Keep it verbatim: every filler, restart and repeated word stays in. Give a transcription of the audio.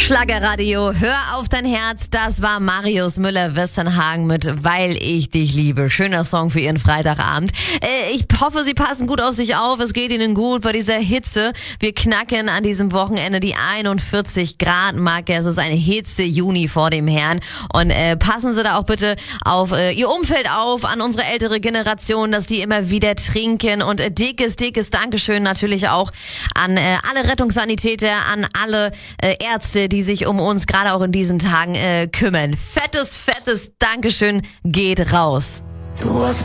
Schlagerradio, hör auf dein Herz, das war Marius Müller-Westernhagen mit Weil ich dich liebe. Schöner Song für Ihren Freitagabend. Äh, ich hoffe, Sie passen gut auf sich auf, es geht Ihnen gut bei dieser Hitze. Wir knacken an diesem Wochenende die einundvierzig Grad Marke. Es ist ein Hitze-Juni vor dem Herrn. Und äh, passen Sie da auch bitte auf äh, Ihr Umfeld auf, an unsere ältere Generation, dass die immer wieder trinken. Und äh, dickes, dickes Dankeschön natürlich auch an äh, alle Rettungssanitäter, an alle äh, Ärzte, die sich um uns gerade auch in diesen Tagen äh, kümmern. Fettes, fettes Dankeschön geht raus. Du hast